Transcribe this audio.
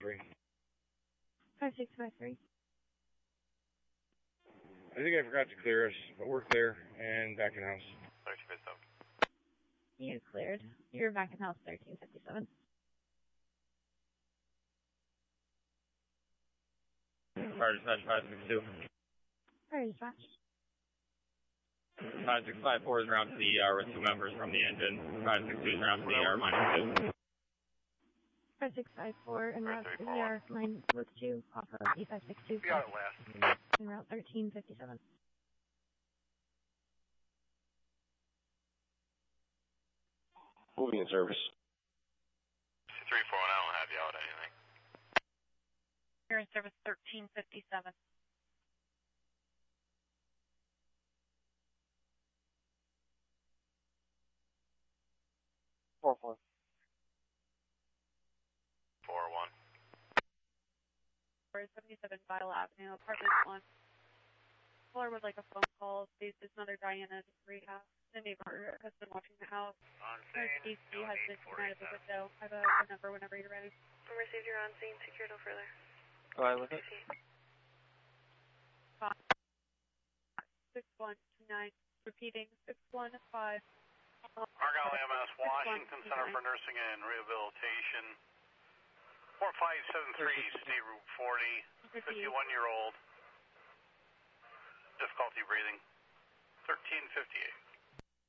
5653. 5653. I think I forgot to clear us, but we're clear and back in house. 1357. You cleared. You're back in house 1357. Fire dispatch 562. Fire dispatch. 5654 is around to the ER with 2 members from the engine. 562 is around to the ER -2. 5654 and route to ER line with 2 off of E562. Be out at last. And route 1357. Moving in service. 341, I don't have you out anything. You're in service 1357. Four. 401. 77 Vile Avenue, apartment 1. Caller would like a phone call. This is Mother Diana to rehab. Cindy Margaret has been watching the house. On Her scene. DC has been tonight at the window. I have a number whenever you're ready. Received your on scene. Secure no further. Go ahead with it. 6129. Repeating 615. Argyle EMS, Washington Center for Nursing and Rehabilitation. 4573, State Route 40. 51-year-old. Difficulty breathing. 1358.